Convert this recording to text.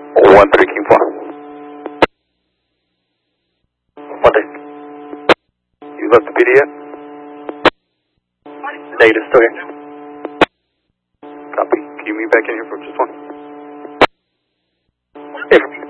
1-3 King 4. 1-3. You left the PD yet? Negative, still here. Copy. Can you meet back in here for just one? Here.